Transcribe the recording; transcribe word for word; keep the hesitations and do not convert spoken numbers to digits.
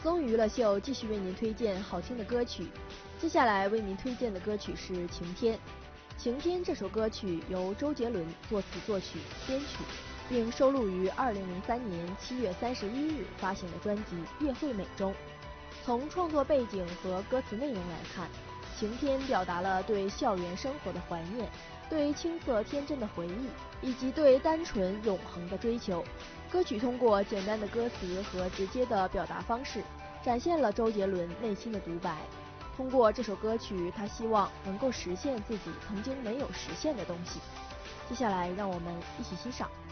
松娱乐秀继续为您推荐好听的歌曲，接下来为您推荐的歌曲是《晴天》。《晴天》这首歌曲由周杰伦作词作曲编曲，并收录于二零零三年七月三十一日发行的专辑《月惠美》中。从创作背景和歌词内容来看，《晴天》表达了对校园生活的怀念，对青涩天真的回忆，以及对单纯永恒的追求。歌曲通过简单的歌词和直接的表达方式，展现了周杰伦内心的独白。通过这首歌曲，他希望能够实现自己曾经没有实现的东西。接下来，让我们一起欣赏。